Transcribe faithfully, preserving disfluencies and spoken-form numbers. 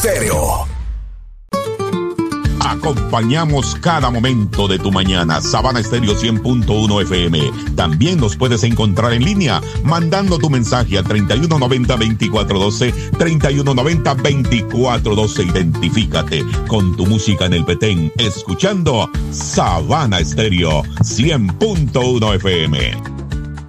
Estéreo. Acompañamos cada momento de tu mañana. Sabana Estéreo cien punto uno F M. También nos puedes encontrar en línea mandando tu mensaje a treinta y uno noventa, veinticuatro doce, treinta y uno noventa, veinticuatro doce. Identifícate con tu música en el Petén, escuchando Sabana Estéreo cien punto uno F M.